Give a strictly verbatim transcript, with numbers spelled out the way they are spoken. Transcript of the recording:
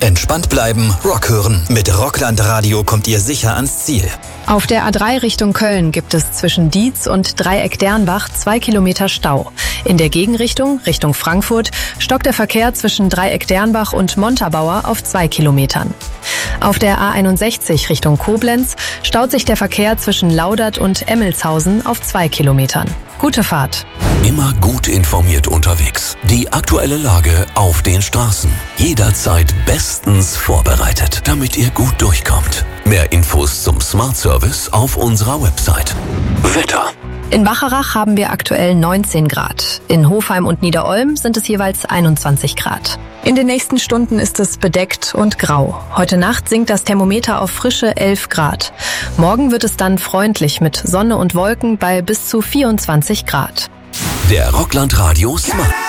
Entspannt bleiben, Rock hören. Mit Rockland Radio kommt ihr sicher ans Ziel. Auf der A drei Richtung Köln gibt es zwischen Dietz und Dreieck-Dernbach zwei Kilometer Stau. In der Gegenrichtung, Richtung Frankfurt, stockt der Verkehr zwischen Dreieck-Dernbach und Montabaur auf zwei Kilometern. Auf der A einundsechzig Richtung Koblenz staut sich der Verkehr zwischen Laudert und Emmelshausen auf zwei Kilometern. Gute Fahrt. Immer gut informiert unterwegs. Die aktuelle Lage auf den Straßen. Jederzeit bestens vorbereitet, damit ihr gut durchkommt. Mehr Infos zum Smart Service auf unserer Website. Wetter. In Wacharach haben wir aktuell neunzehn Grad. In Hofheim und Niederolm sind es jeweils einundzwanzig Grad. In den nächsten Stunden ist es bedeckt und grau. Heute Nacht sinkt das Thermometer auf frische elf Grad. Morgen wird es dann freundlich mit Sonne und Wolken bei bis zu vierundzwanzig Grad. Der Rockland Radio Smart.